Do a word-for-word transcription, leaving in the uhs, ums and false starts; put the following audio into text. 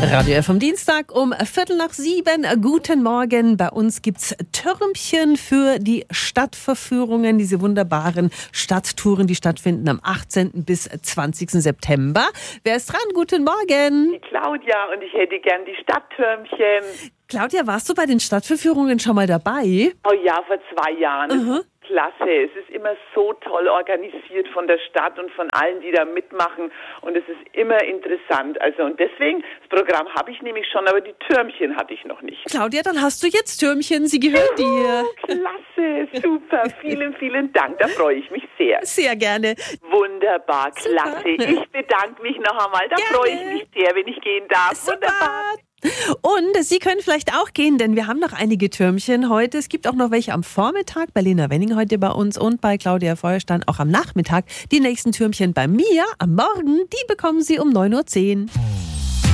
Radio F am Dienstag um Viertel nach sieben. Guten Morgen. Bei uns gibt's Türmchen für die Stadtverführungen, diese wunderbaren Stadttouren, die stattfinden am achtzehnten bis zwanzigsten September. Wer ist dran? Guten Morgen. Die Claudia, und ich hätte gern die Stadttürmchen. Claudia, warst du bei den Stadtverführungen schon mal dabei? Oh ja, vor zwei Jahren. Mhm. Klasse. Es ist immer so toll organisiert von der Stadt und von allen, die da mitmachen. Und es ist immer interessant. Also, und deswegen, das Programm habe ich nämlich schon, aber die Türmchen hatte ich noch nicht. Claudia, dann hast du jetzt Türmchen. Sie gehören dir. Klasse, super. Vielen, vielen Dank. Da freue ich mich sehr. Sehr gerne. Wunderbar, klasse. Super. Ich bedanke mich noch einmal. Da Gerne. freue ich mich sehr, wenn ich gehen darf. Super. Wunderbar. Und Sie können vielleicht auch gehen, denn wir haben noch einige Türmchen heute. Es gibt auch noch welche am Vormittag, bei Lena Wenning heute bei uns und bei Claudia Feuerstein auch am Nachmittag. Die nächsten Türmchen bei mir am Morgen, die bekommen Sie um neun Uhr zehn.